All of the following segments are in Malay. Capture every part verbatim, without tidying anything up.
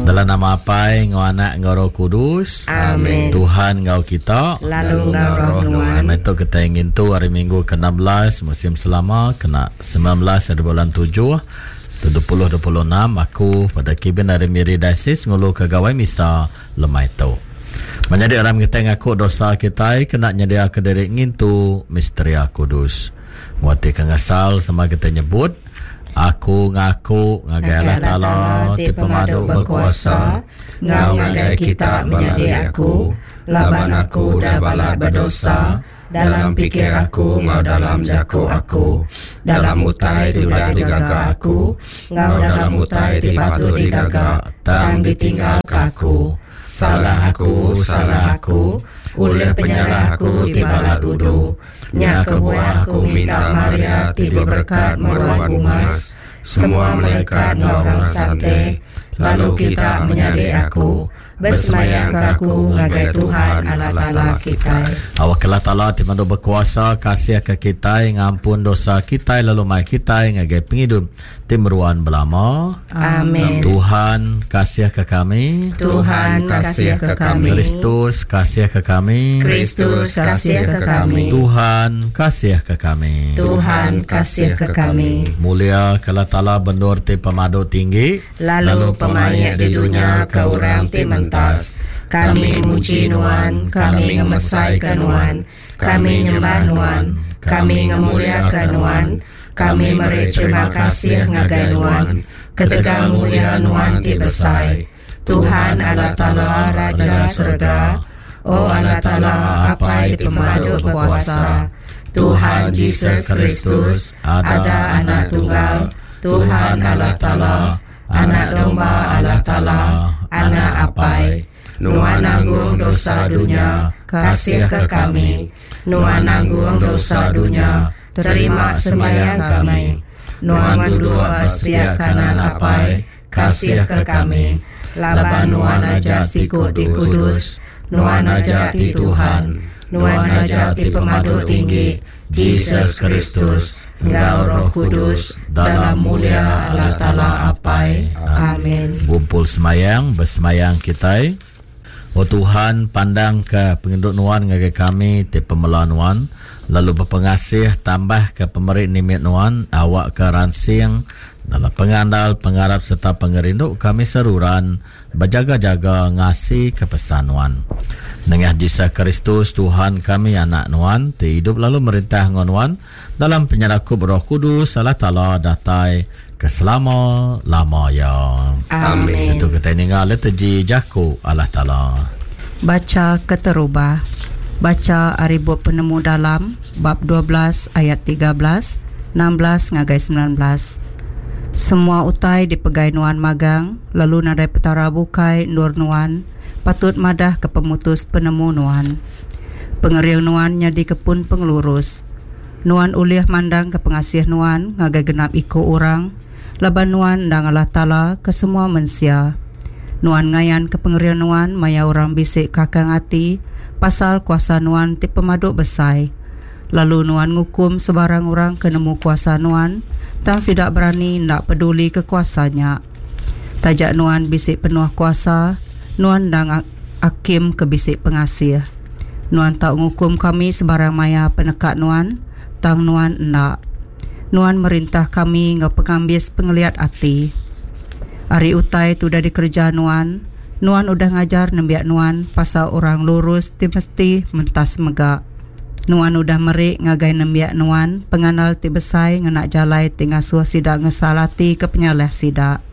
Dalam nama Apai, Ngau Anak, Ngau Roh Kudus. Amin. Tuhan Ngau kita, lalu Ngau Roh Nuan. Itu kita ingin tu hari Minggu ke enam belas musim selama kena sembilan belas hari bulan tujuh dua puluh dua puluh enam. Aku pada kibin dari Miri Diocese ngulu kegawai misa lemai tu. Menjadi orang kita ngaku dosa kita kena nyedia ke diri ngintu misteri Kudus. Muati kengasal sama kita nyebut aku ngaku ngagai Allah Ta'ala ti pemadu berkuasa ngau ngagai kita menjadi aku laban aku dah balat berdosa dalam pikir aku ngau dalam jaku aku dalam utai tidak digaga aku ngau dalam utai dipatu digaga tang ditinggal aku salah aku salah aku oleh penyalah aku tibalah dudu nya kebuah aku minta Maria tiba berkat meruang bungas semua malaikat ngorang santai lalu kita menyadari aku bersemayang ke aku ngagai Tuhan Allah Ta'ala kita. Awak Allah Ta'ala timandu berkuasa kasih ke kita ngampun dosa kita lalu mai kita ngagai penghidup timruan belama. Amin. Tuhan kasih ke kami. Tuhan kasih ke kami. Kristus kasih ke kami. Kristus kasih ke kami. Tuhan kasih ke kami. Tuhan kasih ke kami. Mulia ke Allah Ta'ala bendur ti pemadu tinggi lalu pemayak di dunia ke orang ti mentas. Kami muji Nuan, kami ngemesaikan Nuan, kami nyembah Nuan, kami ngemuliakan Nuan, kami meri terima kasih ngagai Nuan, ketegang mulia Nuan ti besai. Tuhan Allah Ta'ala Raja Surga, oh Allah Ta'ala apa itu pemadu berkuasa. Tuhan Yesus Kristus ada anak tunggal, Tuhan Allah Ta'ala, anak domba Allah Ta'ala, anak apai. Nuan nanggung dosa dunia, kasih ke kami. Nuan nanggung dosa dunia, terima sembahyang kami. Nuan duduk atas pihak kanan apai, kasih ke kami. Laban Nuan ajak tikut di kudus, Nuan ajak di Tuhan, Nuan ajak di pemadu tinggi, Yesus Kristus, Engkau Roh Kudus, dalam mulia Allah Ta'ala apai. Amin. Gumpul semayang, bersemayang kita. Oh Tuhan, pandang ke penginduk Nuan ngagai kami, ti pemela Nuan, lalu berpengasih tambah ke pemerik nimit Nuan, awak ke ransing, dalam pengandal, pengarap serta pengerinduk kami seruran, berjaga-jaga ngasih ke pesan Nuan. Dengan Yesus Kristus Tuhan kami anak Nuan, ti hidup lalu merintah Nuan, dalam penyerakup Roh Kudus, Allah Ta'ala datai keselama lama ya. Amin. Itu kita ingat letiji jaku Allah Ta'ala. Baca keterubah. Baca Aribu Penemu Dalam bab dua belas ayat tiga belas, enam belas ngagai sembilan belas. Semua utai dipegai Nuan magang, lalu nadai petara bukai nur Nuan, patut madah ke pemutus penemu Nuan. Pengeriang Nuan nyadi kepun pengelurus. Nuan uliah mandang ke pengasih Nuan ngagai genap iko orang, laban Nuan ndang Allah Ta'ala ke semua mensia. Nuan ngayan ke pengerian Nuan maya orang bisik kakang hati pasal kuasa Nuan ti pemaduk besai. Lalu Nuan ngukum sebarang orang ke nemu kuasa Nuan, tang sidak berani ndak peduli kekuasanya. Tajak Nuan bisik penuh kuasa, Nuan ndang hakim ke bisik pengasih. Nuan tak ngukum kami sebarang maya penekat Nuan, tang Nuan ndak. Nuan merintah kami ngau pengambis pengeliat hati. Hari utai tu dah dikerja Nuan. Nuan udah ngajar nembiak Nuan pasal orang lurus ti mesti mentas megak. Nuan udah merik ngagai nembiak Nuan penganal ti besai ngenak jalai ti ngasuh sidak ngesalati ke penyaleh sidak.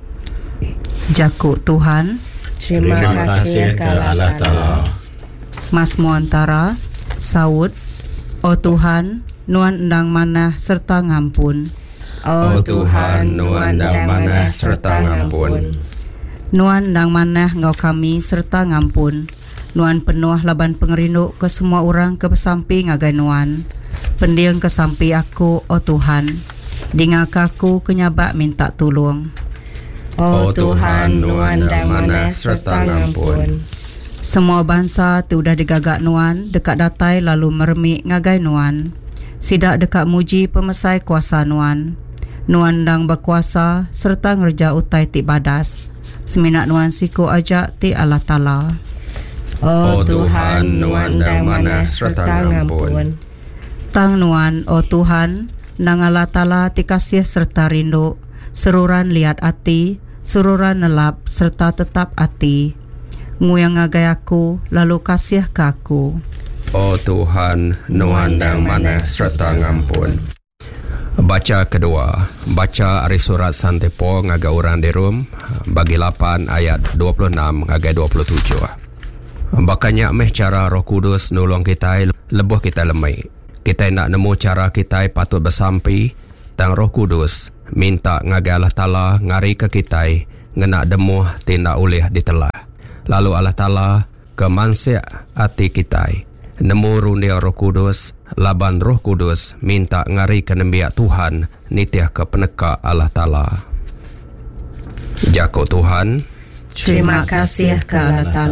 Jaku Tuhan. Terima, Terima kasih ke Allah Ta'ala. Mas Muantara Saud. Oh Tuhan, Nuan endang manah serta ngampun. Oh Tuhan, Nuan endang manah serta ngampun. Nuan endang manah ngau kami serta ngampun. Nuan penuh laban pengerinduk ke semua orang ke pesampi ngagai Nuan. Pendiang ke sampi aku, oh Tuhan. Dingak aku kenyabak minta tolong. Oh Tuhan, Nuan endang manah serta ngampun. Semua bangsa tu dah digagak Nuan, dekat datai lalu meremik ngagai Nuan. Sidak dekat muji pemesai kuasa Nuan. Nuan ndang berkuasa serta ngerja utai ti badas. Seminak nuan siku ajak ti Allah Ta'ala. Oh Tuhan, nuan dang mana serta ngampun. Tang nuan, oh Tuhan, nang Allah Ta'ala ti kasih serta rindu, seruran liat ati, seruran nelap serta tetap ati. Nguyang ngagai aku, lalu kasih ke aku. Oh Tuhan, nuan dang mana serta ngampun. Baca kedua, baca ari surat Santepo ngagai orang di rum, bagi lapan ayat dua puluh enam ngagai dua puluh tujuh. Bakanya meh cara Roh Kudus nolong kita lebuh kita lemai. Kita nak nemu cara kita patut bersampi, tang Roh Kudus minta ngagai Allah Ta'ala ngari ke kita ngena demuh tindak ulih ditelah. Lalu Allah Ta'ala ke mansiak hati kita nemu rundia Roh Kudus, laban Roh Kudus minta ngari ke nembiak Tuhan nitiah ke peneka Allah Ta'ala. Jako Tuhan, terima kasih ke Allah Ta'ala.